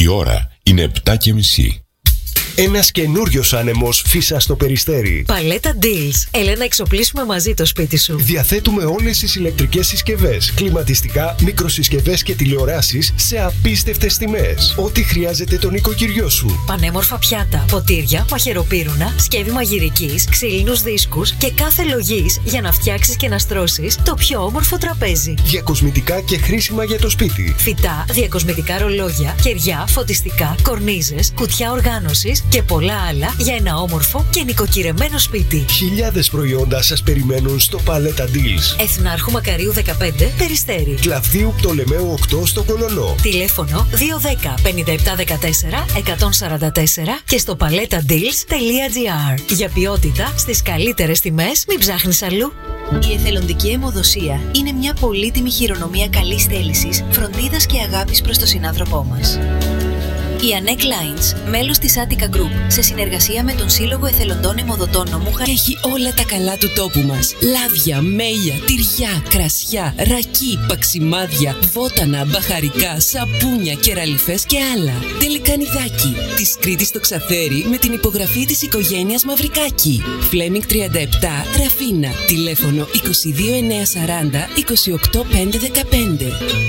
ώρα είναι 7:30. Ένας καινούριος άνεμος φύσα στο Περιστέρι. Παλέτα Deals. Έλα να εξοπλίσουμε μαζί το σπίτι σου. Διαθέτουμε όλες τις ηλεκτρικές συσκευές, κλιματιστικά, μικροσυσκευές και τηλεοράσεις σε απίστευτες τιμές. Ό,τι χρειάζεται το νοικοκυριό σου. Πανέμορφα πιάτα, ποτήρια, μαχαιροπύρουνα, σκεύη μαγειρικής, ξύλινους δίσκους και κάθε λογής για να φτιάξεις και να στρώσεις το πιο όμορφο τραπέζι. Διακοσμητικά και χρήσιμα για το σπίτι. Φυτά, διακοσμητικά ρολόγια, κεριά, φωτιστικά, κορνίζες, κουτιά οργάνωσης και πολλά άλλα για ένα όμορφο και νοικοκυρεμένο σπίτι. Χιλιάδες προϊόντα σας περιμένουν στο Παλέτα Deals. Εθνάρχου Μακαρίου 15, Περιστέρι. Κλαβδίου Πτολεμαίου 8 στο Κολονό. Τηλέφωνο 210 5714 144 και στο paletadeals.gr. Για ποιότητα στις καλύτερες τιμές, μην ψάχνεις αλλού. Η εθελοντική αιμοδοσία είναι μια πολύτιμη χειρονομία καλής θέλησης, φροντίδας και αγάπης προς τον συνάνθρωπό μας. Η Ανέκ Lines, μέλος της Attica Group, σε συνεργασία με τον Σύλλογο Εθελοντών Αιμοδοτών Νομούχα, έχει όλα τα καλά του τόπου μας. Λάδια, μέλια, τυριά, κρασιά, ρακί, παξιμάδια, βότανα, μπαχαρικά, σαπούνια, κεραλιφές και άλλα. Τελικανιδάκι, της Κρήτης στο Ξαθέρι με την υπογραφή της οικογένειας Μαυρικάκη. Φλέμινγκ 37, Ραφίνα. Τηλέφωνο 22940 28515.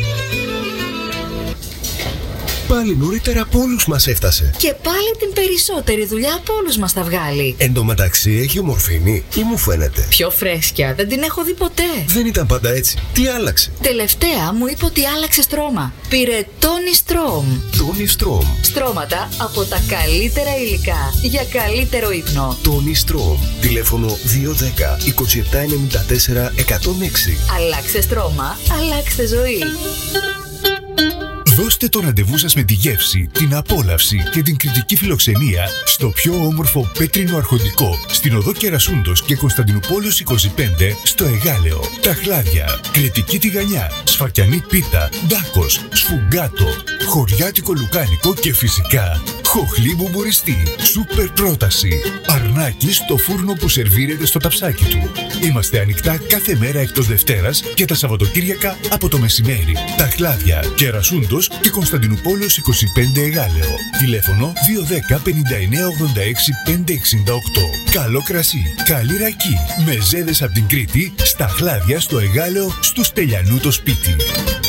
Πάλι νωρίτερα από όλους μας έφτασε. Και πάλι την περισσότερη δουλειά από όλους μας τα βγάλει. Εν τω μεταξύ έχει ομορφήνει ή μου φαίνεται? Πιο φρέσκια, δεν την έχω δει ποτέ. Δεν ήταν πάντα έτσι. Τι άλλαξε? Τελευταία μου είπε ότι άλλαξε στρώμα. Πήρε Tony Strom. Tony Strom. Στρώματα από τα καλύτερα υλικά για καλύτερο ύπνο. Tony Strom. Τηλέφωνο 210 2794 106. Αλλάξε στρώμα, αλλάξτε ζωή. Δώστε το ραντεβού σας με τη γεύση, την απόλαυση και την κριτική φιλοξενία στο πιο όμορφο πέτρινο αρχοντικό στην οδό Κερασούντος και Κωνσταντινούπολεως 25 στο Εγάλεο. Τα Χλάδια, κριτική τηγανιά, σφακιανή πίτα, ντάκος, σφουγγάτο, χωριάτικο λουκάνικο και φυσικά χοχλή μπουμπουριστή. Σούπερ πρόταση. Αρνάκι στο φούρνο που σερβίρεται στο ταψάκι του. Είμαστε ανοιχτά κάθε μέρα εκτός Δευτέρας και τα Σαββατοκύριακα από το μεσημέρι. Τα Χλάδια, Κερασούντος και Κωνσταντινούπολεως 25 Εγάλεο. Τηλέφωνο 210 59 86 568. Καλό κρασί, καλή ρακή, με ζέδες από την Κρήτη, στα Χλάδια, στο Εγάλεο, στου Στελιανού το σπίτι.